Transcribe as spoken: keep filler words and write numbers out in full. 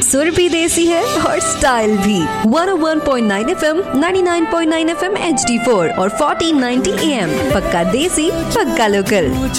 सुर भी देसी है और स्टाइल भी। वन ओ one point nine F M, ninety nine point nine F M H D four और फोर्टीन नाइंटी ए एम। पक्का देसी, पक्का लोकल।